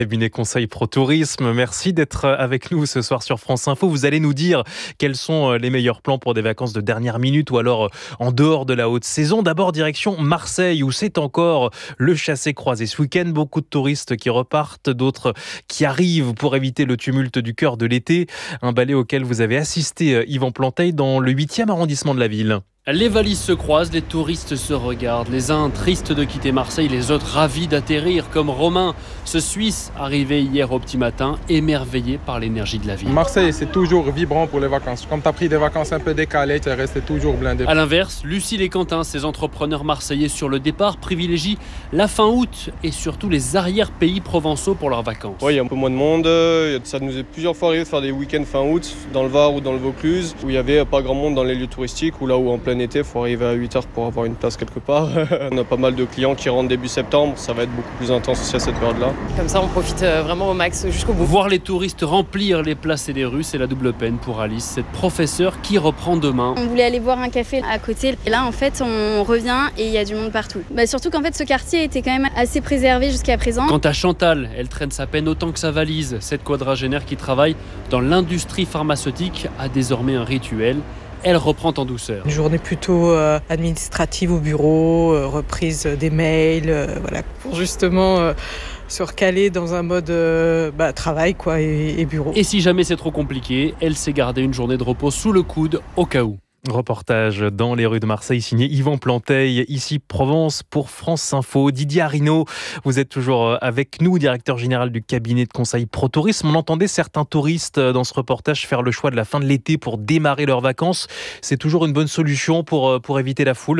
Cabinet Conseil Pro Tourisme, merci d'être avec nous ce soir sur France Info. Vous allez nous dire quels sont les meilleurs plans pour des vacances de dernière minute ou alors en dehors de la haute saison. D'abord direction Marseille où c'est encore le chassé-croisé. Ce week-end, beaucoup de touristes qui repartent, d'autres qui arrivent pour éviter le tumulte du cœur de l'été. Un ballet auquel vous avez assisté, Yvan Planteil, dans le 8e arrondissement de la ville. Les valises se croisent, les touristes se regardent, les uns tristes de quitter Marseille, les autres ravis d'atterrir, comme Romain, ce Suisse arrivé hier au petit matin, émerveillé par l'énergie de la ville. Marseille, c'est toujours vibrant pour les vacances. Comme tu as pris des vacances un peu décalées, tu es resté toujours blindé. A l'inverse, Lucille et Quentin, ces entrepreneurs marseillais sur le départ, privilégient la fin août et surtout les arrière-pays provençaux pour leurs vacances. Oui, il y a un peu moins de monde. Ça nous est plusieurs fois arrivé de faire des week-ends fin août dans le Var ou dans le Vaucluse, où il n'y avait pas grand monde dans les lieux touristiques, ou là où en plein été, il faut arriver à 8h pour avoir une place quelque part. On a pas mal de clients qui rentrent début septembre, ça va être beaucoup plus intense aussi à cette période-là. Comme ça, on profite vraiment au max jusqu'au bout. Voir les touristes remplir les places et les rues, c'est la double peine pour Alice, cette professeure qui reprend demain. On voulait aller boire un café à côté. Et là, en fait, on revient et il y a du monde partout. Surtout qu'en fait, ce quartier était quand même assez préservé jusqu'à présent. Quant à Chantal, elle traîne sa peine autant que sa valise. Cette quadragénaire qui travaille dans l'industrie pharmaceutique a désormais un rituel. Elle reprend en douceur. Une journée plutôt administrative au bureau, reprise des mails, voilà, pour justement se recaler dans un mode travail et bureau. Et si jamais c'est trop compliqué, elle s'est gardée une journée de repos sous le coude au cas où. Reportage dans les rues de Marseille signé Yvan Planteil, ici Provence pour France Info. Didier Arinaud, vous êtes toujours avec nous, directeur général du cabinet de conseil Pro Tourisme. On entendait certains touristes dans ce reportage faire le choix de la fin de l'été pour démarrer leurs vacances. C'est toujours une bonne solution pour éviter la foule ?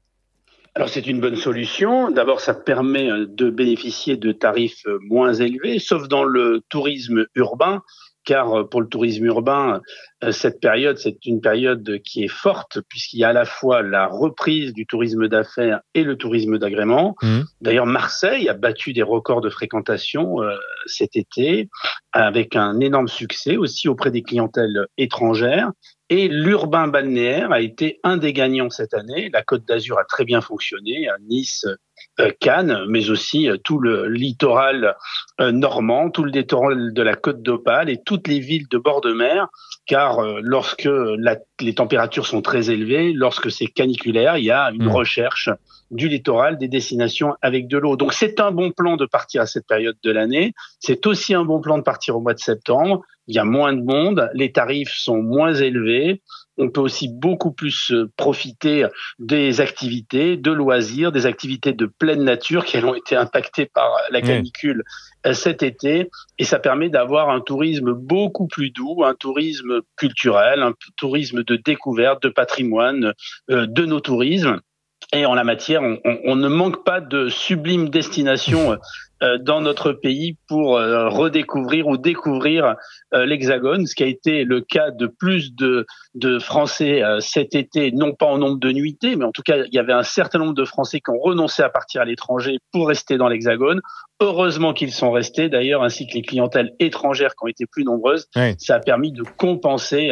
Alors c'est une bonne solution. D'abord, ça permet de bénéficier de tarifs moins élevés, sauf dans le tourisme urbain. Car pour le tourisme urbain, cette période, c'est une période qui est forte puisqu'il y a à la fois la reprise du tourisme d'affaires et le tourisme d'agrément. D'ailleurs, Marseille a battu des records de fréquentation cet été avec un énorme succès aussi auprès des clientèles étrangères. Et l'urbain balnéaire a été un des gagnants cette année. La Côte d'Azur a très bien fonctionné, à Nice, Cannes, mais aussi tout le littoral normand, tout le littoral de la Côte d'Opale et toutes les villes de bord de mer, car lorsque les températures sont très élevées, lorsque c'est caniculaire, il y a une recherche du littoral, des destinations avec de l'eau. Donc c'est un bon plan de partir à cette période de l'année. C'est aussi un bon plan de partir au mois de septembre. Il y a moins de monde, les tarifs sont moins élevés. On peut aussi beaucoup plus profiter des activités de loisirs, des activités de pleine nature qui ont été impactées par la canicule cet été. Et ça permet d'avoir un tourisme beaucoup plus doux, un tourisme culturel, un tourisme de découverte, de patrimoine, de nos tourismes. Et en la matière, on ne manque pas de sublimes destinations dans notre pays pour redécouvrir ou découvrir l'Hexagone, ce qui a été le cas de plus de Français cet été, non pas en nombre de nuitées, mais en tout cas, il y avait un certain nombre de Français qui ont renoncé à partir à l'étranger pour rester dans l'Hexagone. Heureusement qu'ils sont restés, d'ailleurs, ainsi que les clientèles étrangères qui ont été plus nombreuses. Oui. Ça a permis de compenser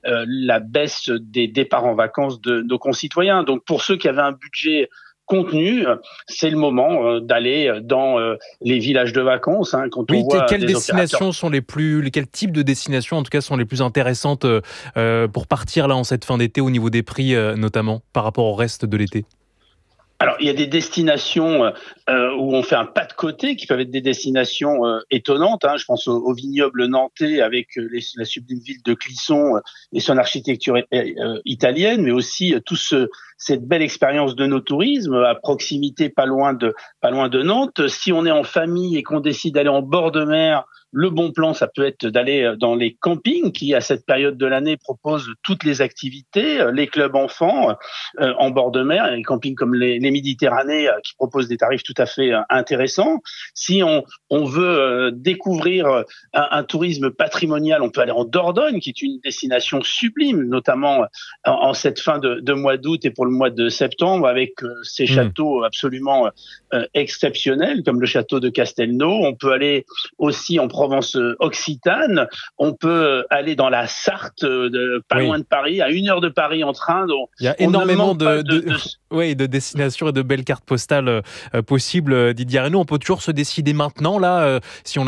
la baisse des départs en vacances de nos concitoyens. Donc, pour ceux qui avaient un budget contenu, c'est le moment d'aller dans les villages de vacances. Quand on voit quelles destinations sont quels types de destinations en tout cas sont les plus intéressantes pour partir là en cette fin d'été au niveau des prix notamment par rapport au reste de l'été? Alors, il y a des destinations où on fait un pas de côté, qui peuvent être des destinations étonnantes. Je pense au vignoble nantais avec la sublime ville de Clisson et son architecture italienne, mais aussi cette belle expérience de nos tourismes à proximité, pas loin de Nantes. Si on est en famille et qu'on décide d'aller en bord de mer, le bon plan, ça peut être d'aller dans les campings qui, à cette période de l'année, proposent toutes les activités, les clubs enfants en bord de mer, les campings comme les Méditerranées qui proposent des tarifs tout à fait intéressants. Si on veut découvrir un tourisme patrimonial, on peut aller en Dordogne, qui est une destination sublime, notamment en cette fin de mois d'août et pour le mois de septembre avec ces châteaux absolument exceptionnels comme le château de Castelnau. On peut aller aussi en Provence occitane. On peut aller dans la Sarthe, pas loin de Paris, à 1 heure de Paris en train. Donc il y a énormément de destinations et de belles cartes postales possibles, Didier Reynaud. On peut toujours se décider maintenant, là, si on